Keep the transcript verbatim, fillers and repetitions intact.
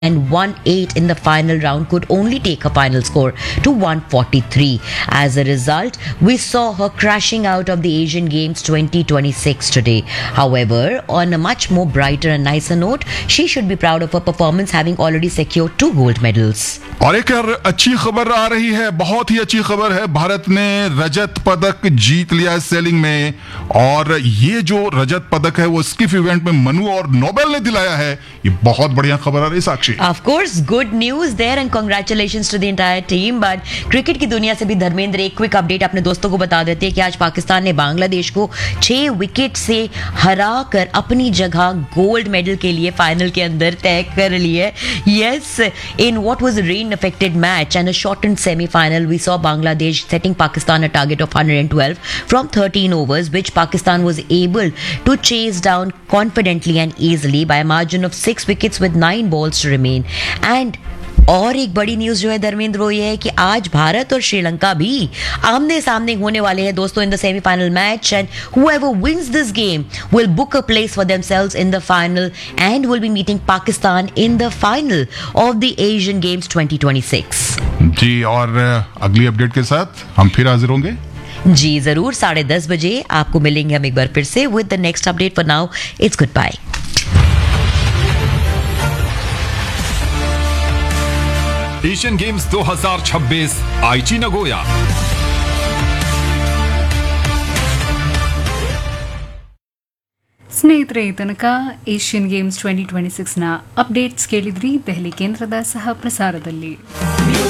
and won eight in the final round could only take her final score to one forty-three. As a result, we saw her crashing out of the Asian Games twenty twenty-six today. However, on a much more brighter and nicer note, she should be proud of her performance, having already secured two gold medals. और एक और अच्छी खबर आ रही है, बहुत ही अच्छी खबर है। भारत ने रजत पदक जीत लिया है सेलिंग में, और ये जो रजत पदक है वो स्किफ इवेंट में मनु और नोबेल ने दिलाया है। ये बहुत बढ़िया खबर आ रही है साक्षी। Of course, good news there and congratulations to the entire team. But cricket की दुनिया से भी धर्मेंद्र एक क्विक अपडेट अपने दोस्तों को बता देते हैं कि आज पाकिस्तान ने बांग्लादेश को छह विकेट से हरा कर अपनी जगह गोल्ड मेडल के लिए फाइनल के अंदर तय कर ली है. Yes, in what was a rain-affected match and a shortened semi-final, we saw Bangladesh setting Pakistan a target of one hundred twelve from thirteen overs, which Pakistan was able to chase down confidently and easily by a margin of six wickets with nine balls to remain. And और एक बड़ी news जो है धर्मेंद्र वो ये है कि आज भारत और श्रीलंका भी आमने सामने होने वाले हैं दोस्तों in the semifinal match, and whoever wins this game will book a place for themselves in the final and will be meeting Pakistan in the final of the Asian Games twenty twenty-six. जी, और अगली update के साथ हम फिर हाजिर होंगे। जी जरूर, साढ़े दस बजे आपको मिलेंगे हम एक बार फिर से with the next update. For now it's good bye. Asian games दो हज़ार छब्बीस आईची नगोया। ಸ್ನೇಹಿತರೆ, ತನಕ Asian games twenty twenty ಸಿಕ್ಸ್ನ updates ಕೇಳಿದ್ರಿ ದೆಹಲಿ ಕೇಂದ್ರದ ಸಹ ಪ್ರಸಾರದಲ್ಲಿ.